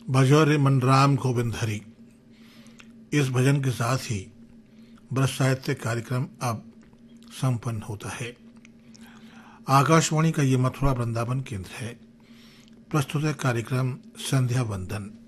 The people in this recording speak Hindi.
भजो रे मन राम गोविंद हरि। इस भजन के साथ ही ब्रज साहित्य कार्यक्रम अब संपन्न होता है। आकाशवाणी का ये मथुरा वृंदावन केंद्र है। प्रस्तुत है कार्यक्रम संध्या वंदन।